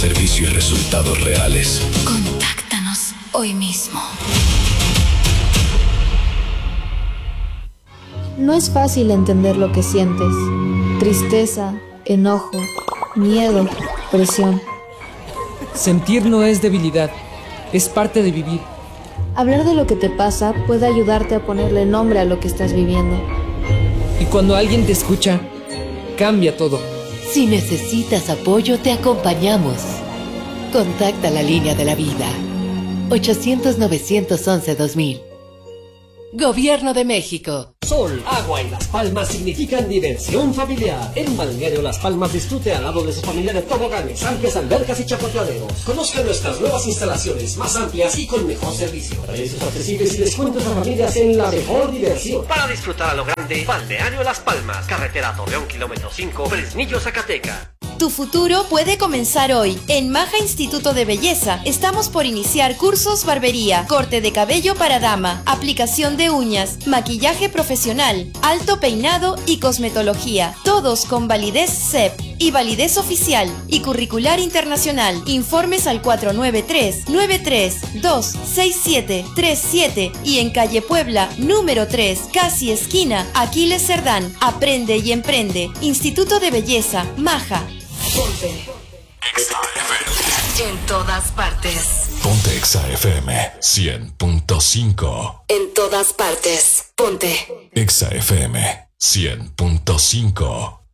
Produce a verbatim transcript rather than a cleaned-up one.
servicio y resultados reales. Contáctanos hoy mismo. No es fácil entender lo que sientes. Tristeza, enojo, miedo, presión. Sentir no es debilidad, es parte de vivir. Hablar de lo que te pasa puede ayudarte a ponerle nombre a lo que estás viviendo. Y cuando alguien te escucha, cambia todo. Si necesitas apoyo, te acompañamos. Contacta la línea de la vida. ochocientos, novecientos once, dos mil. Gobierno de México. Sol, agua y Las Palmas significan diversión familiar. En Balneario Las Palmas disfrute al lado de su familia de toboganes, amplias albercas y chapoteaderos. Conozca nuestras nuevas instalaciones, más amplias y con mejor servicio. Precios accesibles y descuentos a familias en la mejor diversión. Para disfrutar a lo grande, Balneario Las Palmas, carretera Torreón, kilómetro cinco, Fresnillo, Zacatecas. Tu futuro puede comenzar hoy. En Maja Instituto de Belleza estamos por iniciar cursos barbería, corte de cabello para dama, aplicación de uñas, maquillaje profesional, alto peinado y cosmetología. Todos con validez C E P y validez oficial y curricular internacional. Informes al cuatro nueve tres, nueve tres dos, seis siete tres siete y en calle Puebla, número tres, casi esquina, Aquiles Cerdán. Aprende y emprende. Instituto de Belleza, Maja. Ponte Exa F M. en todas partes. Ponte Exa F M cien punto cinco. En todas partes. Ponte Exa F M cien punto cinco.